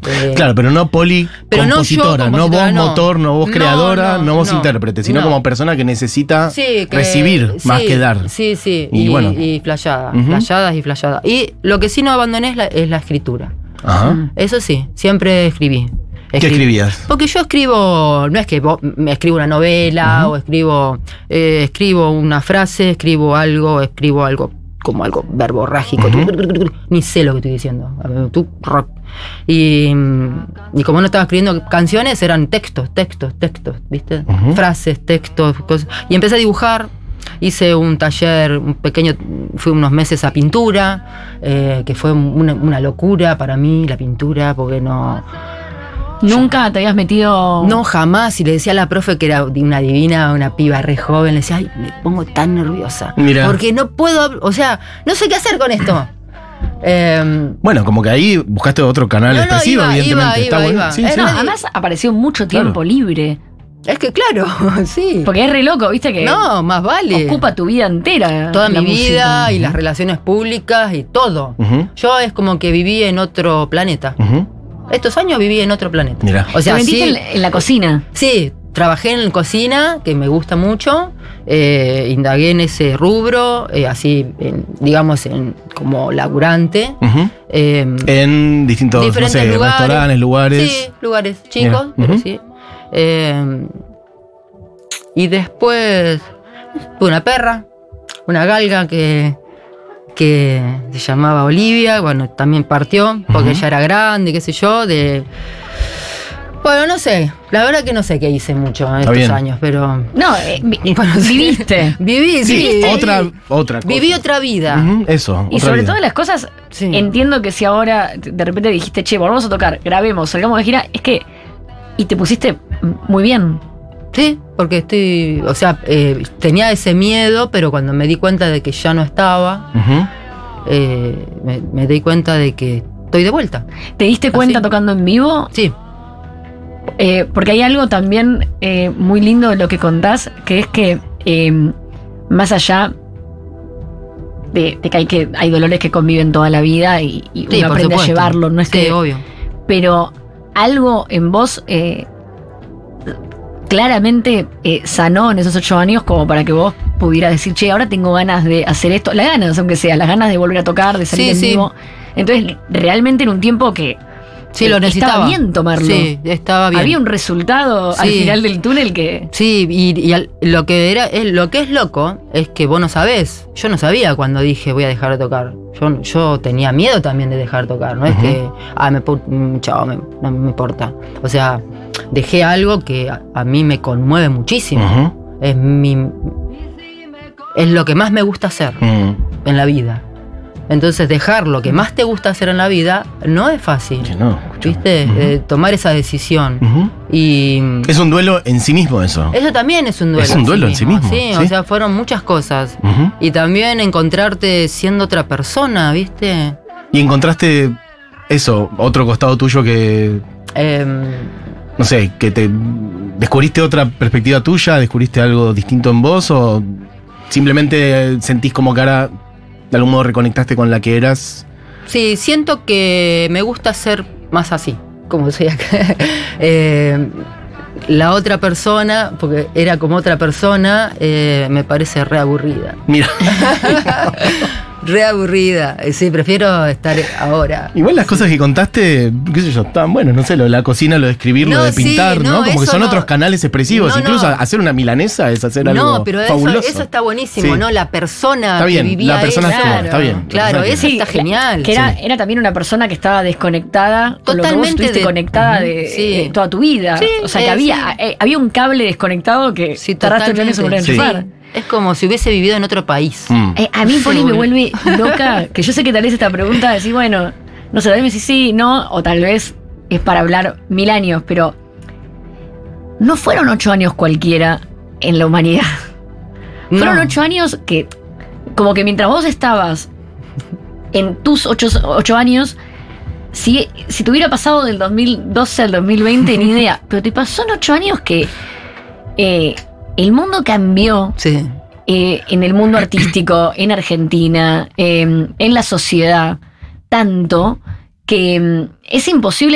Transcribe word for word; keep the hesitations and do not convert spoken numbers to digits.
Eh, claro, pero no policompositora, no, no voz no. motor, no voz no, creadora, no, no voz no, intérprete, sino no. como persona que necesita sí, que, recibir sí, más que dar. Sí, sí, y, y, bueno. y flashadas, uh-huh. flashadas y flashadas. Y lo que sí no abandoné es la, es la escritura. Ajá. Eso sí, siempre escribí. Escribí. ¿Qué escribías? Porque yo escribo, no es que vos, me escribo una novela uh-huh. o escribo eh, escribo una frase, escribo algo, escribo algo como algo verborrágico, uh-huh. ni sé lo que estoy diciendo. Tú, rock. Y, y como no estaba escribiendo canciones, eran textos, textos, textos, ¿viste? Uh-huh. Frases, textos, cosas. Y empecé a dibujar. Hice un taller, un pequeño, fui unos meses a pintura, eh, que fue una, una locura para mí, la pintura, porque no... ¿Nunca yo, te habías metido...? No, jamás. Y le decía a la profe que era una divina, una piba re joven, le decía, ay, me pongo tan nerviosa. Mira. Porque no puedo, o sea, no sé qué hacer con esto. Eh, bueno, como que ahí buscaste otro canal no, expresivo, no, iba, evidentemente. Iba, Está iba, bueno. iba. Sí, no, sí. Además apareció mucho tiempo claro. libre. Es que claro, sí. Porque es re loco, viste que... No, más vale. Ocupa tu vida entera. Toda mi música. vida y uh-huh. las relaciones públicas y todo. Uh-huh. Yo es como que viví en otro planeta. Uh-huh. Estos años viví en otro planeta. Mirá. O sea, ¿te metiste sí, en, en la cocina? Sí, trabajé en cocina, que me gusta mucho. Eh, indagué en ese rubro, eh, así, en, digamos, en, como laburante. Uh-huh. Eh, en distintos, no sé, lugares, restaurantes, lugares. Sí, lugares chicos, Mira. pero Uh-huh. sí. Eh, y después, una perra, una galga que... que se llamaba Olivia, bueno, también partió, porque uh-huh. ya era grande, qué sé yo, de... Bueno, no sé, la verdad que no sé qué hice mucho en estos bien. años, pero... No, eh, vi, bueno, viviste. Viví, sí, sí. Otra, otra cosa. Viví otra vida. Uh-huh. Eso, Y otra sobre vida. todas las cosas, sí. entiendo que si ahora de repente dijiste, che, volvamos a tocar, grabemos, salgamos de gira, es que... Y te pusiste muy bien. Sí, porque estoy, o sea, eh, tenía ese miedo, pero cuando me di cuenta de que ya no estaba, uh-huh. eh, me, me di cuenta de que estoy de vuelta. ¿Te diste cuenta ¿Así? Tocando en vivo? Sí. Eh, porque hay algo también eh, muy lindo de lo que contás, que es que eh, más allá de, de que, hay que hay dolores que conviven toda la vida y, y sí, uno aprende supuesto. a llevarlo, no es sí, que... obvio. Pero algo en vos... Eh, claramente eh, sanó en esos ocho años como para que vos pudieras decir, che, ahora tengo ganas de hacer esto, las ganas, aunque sea, las ganas de volver a tocar, de salir sí, en sí. vivo. Entonces, realmente en un tiempo que sí, eh, lo necesitaba. Estaba bien tomarlo. Sí, estaba bien. Había un resultado sí. al final del túnel que... Sí, y, y al, lo que era, es, lo que es loco es que vos no sabés. Yo no sabía cuando dije voy a dejar de tocar. Yo, yo tenía miedo también de dejar de tocar. No uh-huh. es que, ah, me, chao, me, no me importa. O sea, dejé algo que a, a mí me conmueve muchísimo. Uh-huh. Es mi, es lo que más me gusta hacer uh-huh. en la vida. Entonces dejar lo que más te gusta hacer en la vida no es fácil. Que no, ¿viste? Uh-huh. Eh, tomar esa decisión. Uh-huh. Y es un duelo en sí mismo eso. Eso también es un duelo. Es un duelo en sí mismo. Sí, ¿sí? O sea, fueron muchas cosas. Uh-huh. Y también encontrarte siendo otra persona, ¿viste? Y encontraste eso, otro costado tuyo que... Eh, no sé, que te descubriste otra perspectiva tuya, descubriste algo distinto en vos o simplemente sentís como que ahora de algún modo reconectaste con la que eras. Sí, siento que me gusta ser más así, como soy acá. eh, la otra persona, porque era como otra persona, eh, me parece re aburrida. Mira. Re aburrida. Sí, prefiero estar ahora. Igual las cosas que contaste, qué sé yo, estaban buenas, no sé, lo de la cocina, lo de escribir, no, lo de pintar, sí, ¿no? no, Como que son no. otros canales expresivos. No, Incluso no. hacer una milanesa es hacer algo No, pero fabuloso. eso, eso está buenísimo, sí. ¿no? La persona está bien, que vivía la persona ella. actual, está bien. Claro, eso sí, está genial. Que era, sí. era también una persona que estaba desconectada. Con lo que vos Totalmente estuviste de- conectada Ujú, de, sí. de toda tu vida. Sí, o sea, que eh, había, sí. eh, había un cable desconectado que Sí, tardaste ocho años en volver a totalmente. enchufar. Sí. Es como si hubiese vivido en otro país. Mm. Eh, a mí, Poli, me Seguro. vuelve loca, que yo sé que tal vez esta pregunta, decir, bueno, no sé, tal vez me decís sí, no, o tal vez es para hablar mil años, pero no fueron ocho años cualquiera en la humanidad. No. Fueron ocho años que, como que mientras vos estabas en tus ocho, ocho años, si, si te hubiera pasado del dos mil doce al dos mil veinte, ni idea, pero te pasó en ocho años que eh, el mundo cambió. Sí. Eh, en el mundo artístico, en Argentina, eh, en la sociedad, tanto que eh, es imposible